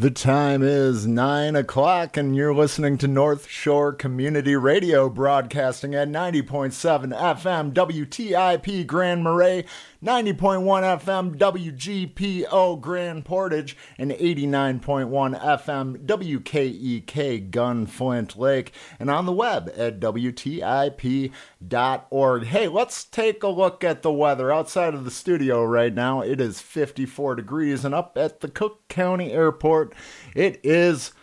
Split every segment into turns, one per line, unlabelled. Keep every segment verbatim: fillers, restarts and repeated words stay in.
The time is nine o'clock, and you're listening to North Shore Community Radio, broadcasting at ninety point seven F M W T I P Grand Marais, ninety point one F M W G P O Grand Portage, and eighty-nine point one F M W K E K Gunflint Lake, and on the web at W T I P dot org. Hey, let's take a look at the weather. Outside of the studio right now, it is fifty-four degrees, and up at the Cook County Airport, it is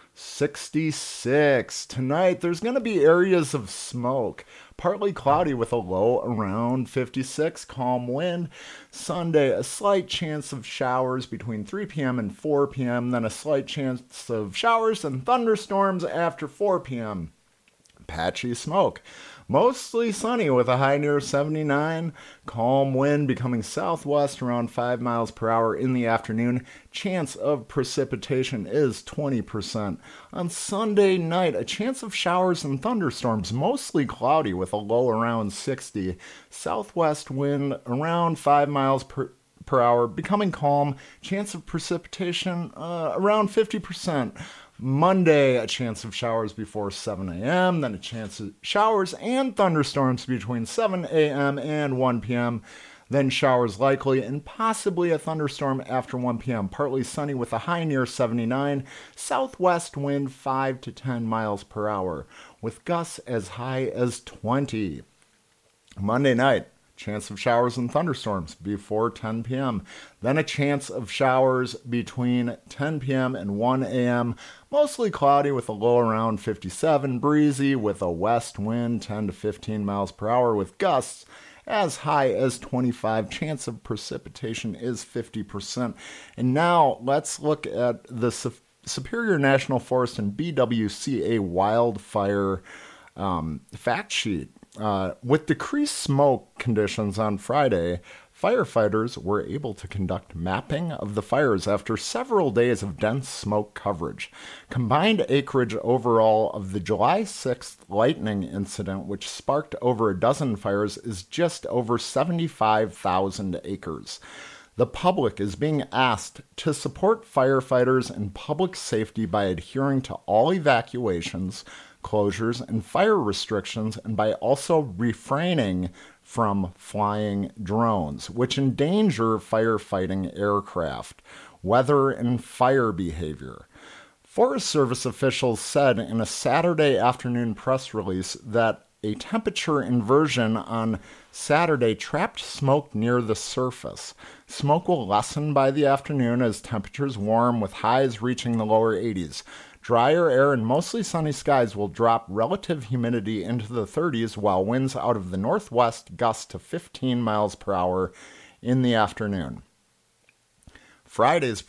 sixty-six. Tonight, there's going to be areas of smoke. Partly cloudy with a low around fifty-six, calm wind. Sunday, a slight chance of showers between three p.m. and four p.m., then a slight chance of showers and thunderstorms after four p.m. Patchy smoke. Mostly sunny with a high near seventy-nine. Calm wind becoming southwest around five miles per hour in the afternoon. Chance of precipitation is twenty percent. On Sunday night, a chance of showers and thunderstorms, mostly cloudy with a low around sixty. Southwest wind around five miles per per hour, becoming calm. Chance of precipitation uh, around fifty percent. Monday, a chance of showers before seven a.m., then a chance of showers and thunderstorms between seven a.m. and one p.m., then showers likely and possibly a thunderstorm after one p.m. Partly sunny with a high near seventy-nine, southwest wind five to ten miles per hour, with gusts as high as twenty. Monday night, chance of showers and thunderstorms before ten p.m. Then a chance of showers between ten p.m. and one a.m. Mostly cloudy with a low around fifty-seven. Breezy with a west wind ten to fifteen miles per hour with gusts as high as twenty-five. Chance of precipitation is fifty percent. And now let's look at the Su- Superior National Forest and B W C A wildfire um, fact sheet. Uh, with decreased smoke conditions on Friday, firefighters were able to conduct mapping of the fires after several days of dense smoke coverage. Combined acreage overall of the July sixth lightning incident, which sparked over a dozen fires, is just over seventy-five thousand acres. The public is being asked to support firefighters and public safety by adhering to all evacuations, closures, and fire restrictions, and by also refraining from flying drones, which endanger firefighting aircraft, weather, and fire behavior. Forest Service officials said in a Saturday afternoon press release that a temperature inversion on Saturday trapped smoke near the surface. Smoke will lessen by the afternoon as temperatures warm, with highs reaching the lower eighties. Drier air and mostly sunny skies will drop relative humidity into the thirties, while winds out of the northwest gust to fifteen miles per hour in the afternoon. Friday's